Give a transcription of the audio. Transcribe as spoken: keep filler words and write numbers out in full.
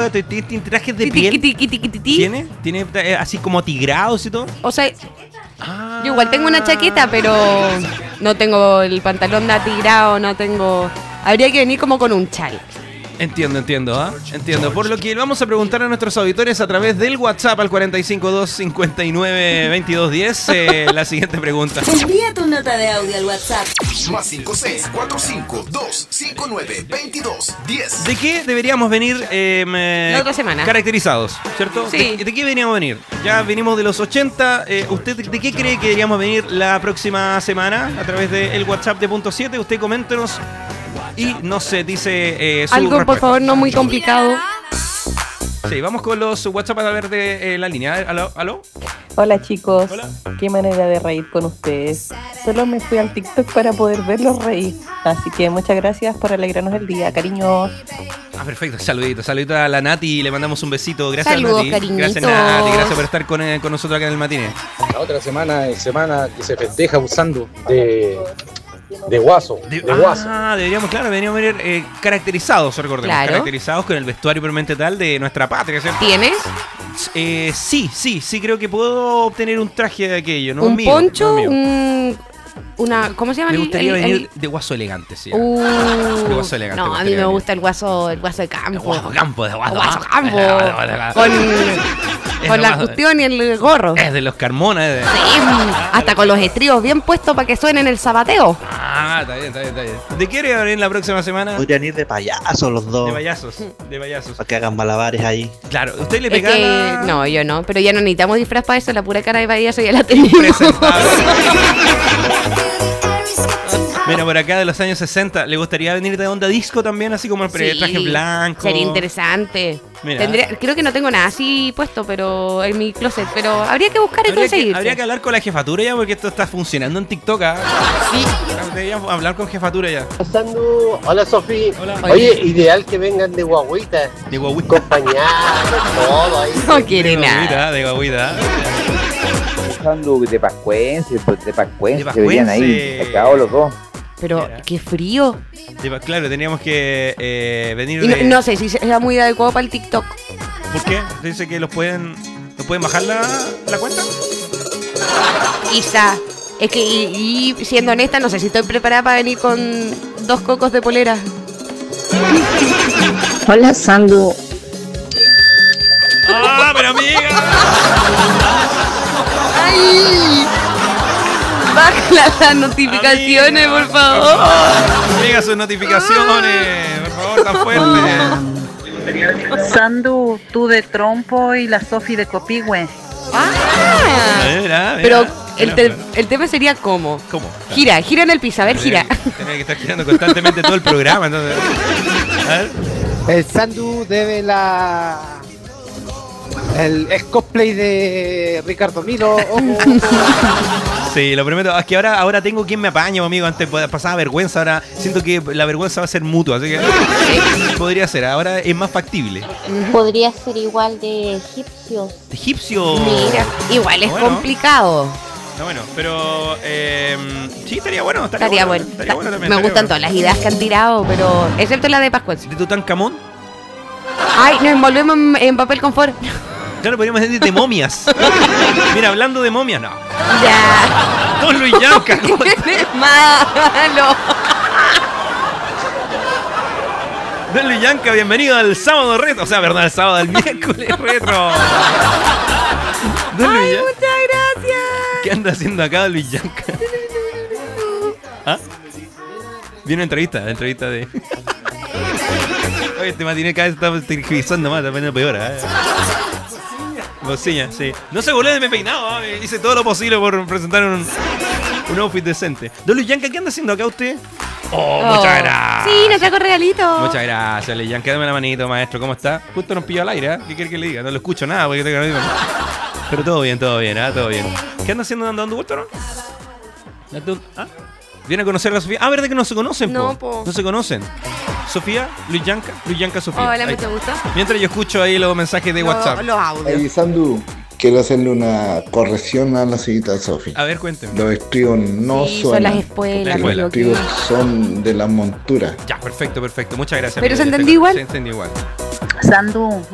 ropa? ¿Tiene trajes de piel? ¿Tiene? ¿Tiene eh, así como tigrados y todo? O sea, ah. yo igual tengo una chaqueta, pero no tengo el pantalón de atigrado, no tengo... Habría que venir como con un chal. Entiendo, entiendo, ¿ah? ¿eh? Entiendo. Por lo que vamos a preguntar a nuestros auditores a través del WhatsApp al cuatro cinco dos, cinco nueve, veintidós diez eh, la siguiente pregunta. Envía tu nota de audio al WhatsApp. Más cinco seis cuatro cinco dos cinco nueve veintidós diez. ¿De qué deberíamos venir eh, me... la otra semana caracterizados, cierto? Sí. ¿De, ¿De qué deberíamos venir? Ya venimos de los ochenta. Eh, ¿Usted de qué cree que deberíamos venir la próxima semana? A través del WhatsApp de Punto siete. Usted coméntenos. Y no sé, dice eh, su algo, respuesta. por favor, no muy complicado. Sí, vamos con los WhatsApp a ver de eh, la línea. ¿Aló? ¿Aló? Hola chicos, Hola. Qué manera de reír con ustedes. Solo me fui al TikTok para poder verlos reír. Así que muchas gracias por alegrarnos el día, cariños. Ah, perfecto, saludito, saludito a la Nati, le mandamos un besito. Gracias, saludos, Nati. cariñitos. Gracias, Nati, gracias por estar con, eh, con nosotros acá en el Matiné. La otra semana es semana que se festeja usando de... De guaso, de, de guaso. Ah, deberíamos, claro, deberíamos venir eh, caracterizados, recordemos. Claro. Caracterizados con el vestuario permanente tal de nuestra patria, ¿cierto? ¿Tienes? Eh, sí, sí, sí creo que puedo obtener un traje de aquello, ¿no? ¿Un mío, poncho? no mío. Un... Una, ¿cómo se llama? Me el- gustaría el- venir el- de guaso elegante, sí. Uh, De guaso elegante. no, a mí me gusta el guaso, el guaso de campo. Guaso campo, de guaso, Guaso ah. campo. Es Con, con la guaso- cuestión y el gorro. Es de los Carmona. Es de... Sí, hasta con los estribos bien puestos para que suenen el zapateo. Ah, está bien, está bien, está bien. ¿De qué quiere venir la próxima semana? Podrían ir de payasos los dos. De payasos, de payasos. Para que hagan malabares ahí. Claro, ¿usted le Es pega que, la... no, yo no, pero ya no necesitamos disfraz para eso, la pura cara de payaso ya la tenemos. Presentable. Mira, por acá de los años sesenta, ¿le gustaría venir de onda disco también? Así como el Sí, traje blanco. Sería interesante. Mira. Tendría, creo que no tengo nada así puesto, pero en mi closet, pero habría que buscar y Habría que, conseguir. habría que hablar con la jefatura ya, porque esto está funcionando en TikTok. ¿Ah? Sí. Deberíamos hablar con jefatura ya. Pasando. Hola Sofi. Hola. Oye, ideal que vengan de guaguita, De guaguita. compañados, todo ahí. No quiere De nada. guaguita, de guaguita. Usando de pascuense, pues, de pascuense, De se verían pascuense. ahí, sacados los dos. Pero Mira. qué frío. De- claro, teníamos que eh, venir Y no, de... no sé si sea muy adecuado para el TikTok. ¿Por qué? Dice que los pueden... ¿Los pueden bajar la, la cuenta? Quizá. Es que, y, y siendo honesta, no sé si estoy preparada para venir con dos cocos de polera. Hola, Sandu. ¡Ah, pero amiga! ¡Ay! Baja las notificaciones, Amiga, por favor. Amiga, sus notificaciones. Por favor, tan fuerte. Sandu, tú de trompo y la Sofi de copigüe. Ah, Mira, mira, pero el, mira. te- el tema sería cómo. ¿Cómo? Gira, gira en el piso, a ver, gira. Tenía que estar girando constantemente todo el programa. Entonces, a ver. El Sandu debe la. El es cosplay de Ricardo Milo. Ojo. Sí, lo prometo. Es que ahora, ahora tengo quien me apañe, amigo. Antes pasaba vergüenza, ahora siento que la vergüenza va a ser mutua, así que podría ser. Ahora es más factible. Podría ser igual de egipcios. De egipcio. Mira, igual es Bueno. complicado. No, bueno, pero eh, sí, estaría bueno. Estaría, Estaría bueno. bueno. estaría bueno también, Me estaría gustan bueno. todas las ideas que han tirado, pero excepto la de Pascual. ¿De Tutankamón? Ay, nos envolvemos en, en papel confort. Claro, podríamos decir de momias. Mira, hablando de momias, no. Ya. Don Luis Yanca. ¿cómo está? ¡Qué malo! Don Luis Yanca, bienvenido al sábado retro. O sea, perdón, al sábado, al miércoles retro. Don Luis Ay, Yanca. muchas gracias. ¿Qué anda haciendo acá Don Luis Yanca? ¿Ah? Viene una entrevista, la entrevista de... Oye, este matiné cada vez está tergiversando más, está poniendo peor, ¿eh? Bocina, sí. No se burle de mi peinado, ¿eh? Hice todo lo posible por presentar un, un outfit decente. Don Luis Yanca, ¿qué anda haciendo acá usted? Oh, Oh. muchas gracias. Sí, nos trajo regalito. Muchas gracias, Luis Yanca. Dame la manito, maestro. ¿Cómo está? Justo nos pilló al aire, ¿eh? ¿Qué quiere que le diga? No lo escucho nada porque tengo que decir. Pero todo bien, todo bien, ¿ah? Todo bien. ¿Qué anda haciendo dando vuelta, no? ¿Ah? ¿Viene a conocer a la Sofía? Ah, ¿verdad que no se conocen, po? No, po. No se conocen. Sofía, Luis Yanca, Luis Yanca, Sofía. Hola, Ahí mucho está. gusto. Mientras yo escucho ahí los mensajes de WhatsApp. Los audios. Hey, Sandu, quiero hacerle una corrección a la señorita Sofi. A ver, cuénteme. Los estribos no Sí, son suenan. las espuelas. Los Espuela. estribos son de las monturas. Ya, perfecto, perfecto. Muchas gracias. Pero amigo. se entendió igual. Se entendió igual. Sandu,